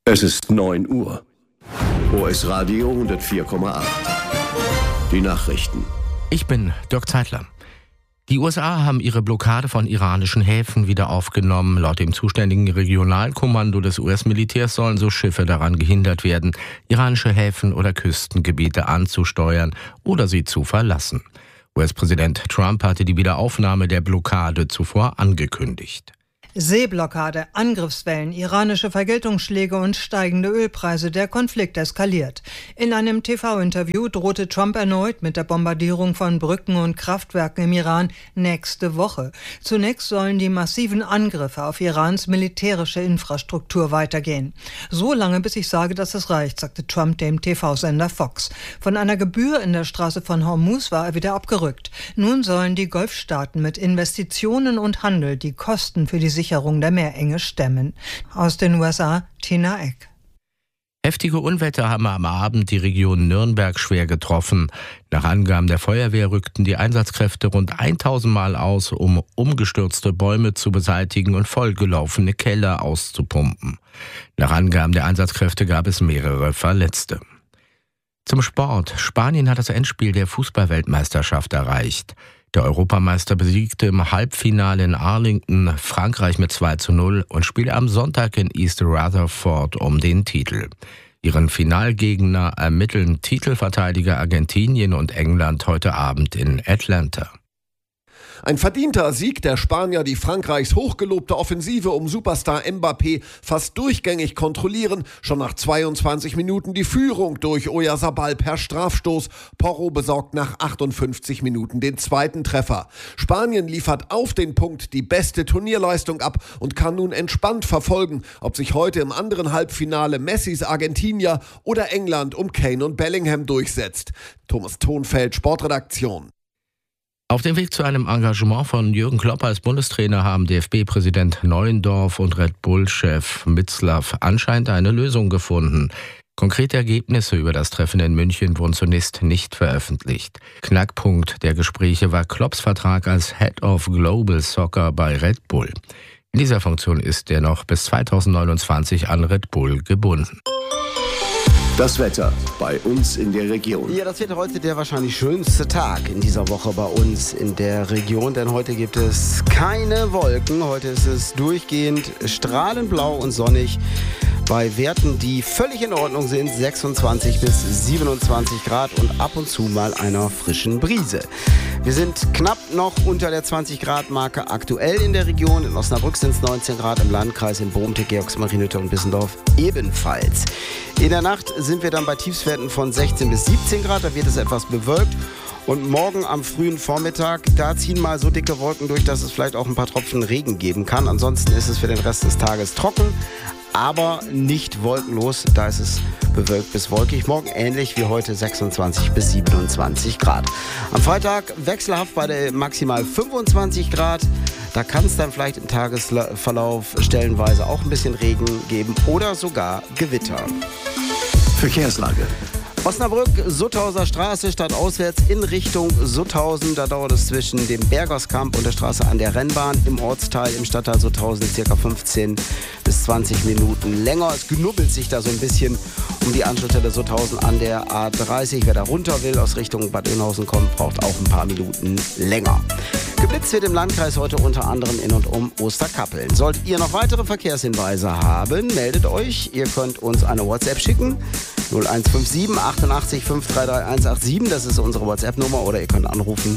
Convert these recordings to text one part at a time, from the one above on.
Es ist 9 Uhr. OS Radio 104,8. Die Nachrichten. Ich bin Dirk Zeitler. Die USA haben ihre Blockade von iranischen Häfen wieder aufgenommen. Laut dem zuständigen Regionalkommando des US-Militärs sollen so Schiffe daran gehindert werden, iranische Häfen oder Küstengebiete anzusteuern oder sie zu verlassen. US-Präsident Trump hatte die Wiederaufnahme der Blockade zuvor angekündigt. Seeblockade, Angriffswellen, iranische Vergeltungsschläge und steigende Ölpreise. Der Konflikt eskaliert. In einem TV-Interview drohte Trump erneut mit der Bombardierung von Brücken und Kraftwerken im Iran nächste Woche. Zunächst sollen die massiven Angriffe auf Irans militärische Infrastruktur weitergehen. So lange, bis ich sage, dass es reicht, sagte Trump dem TV-Sender Fox. Von einer Gebühr in der Straße von Hormuz war er wieder abgerückt. Nun sollen die Golfstaaten mit Investitionen und Handel die Kosten für die Sicherung der Meerenge stemmen. Aus den USA, Tina Eck. Heftige Unwetter haben am Abend die Region Nürnberg schwer getroffen. Nach Angaben der Feuerwehr rückten die Einsatzkräfte rund 1000 Mal aus, um umgestürzte Bäume zu beseitigen und vollgelaufene Keller auszupumpen. Nach Angaben der Einsatzkräfte gab es mehrere Verletzte. Zum Sport. Spanien hat das Endspiel der Fußball-Weltmeisterschaft erreicht. Der Europameister besiegte im Halbfinale in Arlington Frankreich mit 2:0 und spielte am Sonntag in East Rutherford um den Titel. Ihren Finalgegner ermitteln Titelverteidiger Argentinien und England heute Abend in Atlanta. Ein verdienter Sieg der Spanier, die Frankreichs hochgelobte Offensive um Superstar Mbappé fast durchgängig kontrollieren. Schon nach 22 Minuten die Führung durch Oyarzabal per Strafstoß. Porro besorgt nach 58 Minuten den zweiten Treffer. Spanien liefert auf den Punkt die beste Turnierleistung ab und kann nun entspannt verfolgen, ob sich heute im anderen Halbfinale Messis Argentinier oder England um Kane und Bellingham durchsetzt. Thomas Thonfeld, Sportredaktion. Auf dem Weg zu einem Engagement von Jürgen Klopp als Bundestrainer haben DFB-Präsident Neuendorf und Red Bull-Chef Mitzlaff anscheinend eine Lösung gefunden. Konkrete Ergebnisse über das Treffen in München wurden zunächst nicht veröffentlicht. Knackpunkt der Gespräche war Klopps Vertrag als Head of Global Soccer bei Red Bull. In dieser Funktion ist er noch bis 2029 an Red Bull gebunden. Das Wetter bei uns in der Region. Ja, das wird heute der wahrscheinlich schönste Tag in dieser Woche bei uns in der Region, denn heute gibt es keine Wolken. Heute ist es durchgehend strahlend blau und sonnig bei Werten, die völlig in Ordnung sind, 26 bis 27 Grad und ab und zu mal einer frischen Brise. Wir sind knapp noch unter der 20-Grad-Marke aktuell in der Region. In Osnabrück sind es 19 Grad, im Landkreis in Bohmte, Georgsmarienhütte und Bissendorf ebenfalls. In der Nacht sind wir dann bei Tiefstwerten von 16 bis 17 Grad, da wird es etwas bewölkt. Und morgen am frühen Vormittag, da ziehen mal so dicke Wolken durch, dass es vielleicht auch ein paar Tropfen Regen geben kann. Ansonsten ist es für den Rest des Tages trocken, aber nicht wolkenlos. Da ist es bewölkt bis wolkig. Morgen ähnlich wie heute 26 bis 27 Grad. Am Freitag wechselhaft bei der maximal 25 Grad. Da kann es dann vielleicht im Tagesverlauf stellenweise auch ein bisschen Regen geben oder sogar Gewitter. Verkehrslage. Osnabrück, Sutthauser Straße, stadtauswärts in Richtung Sutthausen. Da dauert es zwischen dem Bergerskamp und der Straße an der Rennbahn im Ortsteil im Stadtteil Sutthausen ca. 15 bis 20 Minuten länger. Es knubbelt sich da so ein bisschen um die Anschlussstelle Sutthausen an der A30. Wer da runter will, aus Richtung Bad Oeynhausen kommt, braucht auch ein paar Minuten länger. Geblitzt wird im Landkreis heute unter anderem in und um Osterkappeln. Solltet ihr noch weitere Verkehrshinweise haben, meldet euch. Ihr könnt uns eine WhatsApp schicken. 0157 88 533 187, das ist unsere WhatsApp-Nummer, oder ihr könnt anrufen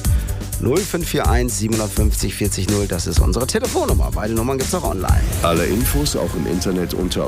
0541 750 40 0, das ist unsere Telefonnummer. Beide Nummern gibt es auch online. Alle Infos auch im Internet unter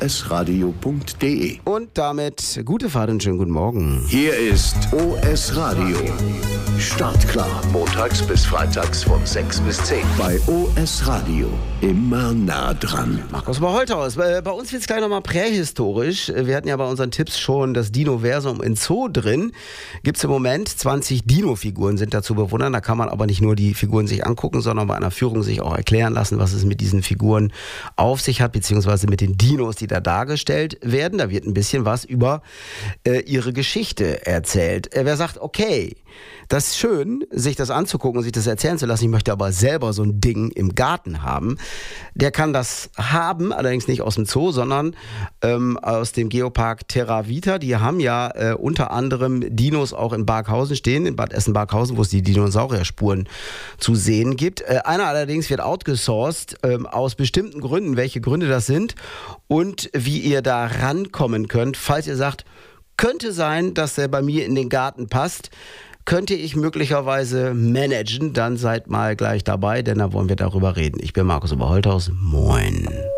osradio.de. Und damit gute Fahrt und schönen guten Morgen. Hier ist OS Radio. Startklar, montags bis freitags von 6 bis 10. Bei OS Radio, immer nah dran. Markus Holthaus, bei uns wird es gleich nochmal prähistorisch. Wir hatten ja bei unseren Tipps schon das Dinoversum in Zoo drin. Gibt es im Moment 20 Dino-Figuren, sind da zu bewundern. Da kann man aber nicht nur die Figuren sich angucken, sondern bei einer Führung sich auch erklären lassen, was es mit diesen Figuren auf sich hat, beziehungsweise mit den Dinos, die da dargestellt werden. Da wird ein bisschen was über ihre Geschichte erzählt. Wer sagt, okay, Das ist schön, sich das anzugucken und sich das erzählen zu lassen. Ich möchte aber selber so ein Ding im Garten haben. Der kann das haben, allerdings nicht aus dem Zoo, sondern aus dem Geopark Terra Vita. Die haben ja unter anderem Dinos auch in Barkhausen stehen, in Bad Essen-Barkhausen, wo es die Dinosaurierspuren zu sehen gibt. Einer allerdings wird outgesourced, aus bestimmten Gründen, welche Gründe das sind und wie ihr da rankommen könnt, falls ihr sagt, könnte sein, dass er bei mir in den Garten passt, könnte ich möglicherweise managen, dann seid mal gleich dabei, denn da wollen wir darüber reden. Ich bin Markus Oberholthaus. Moin.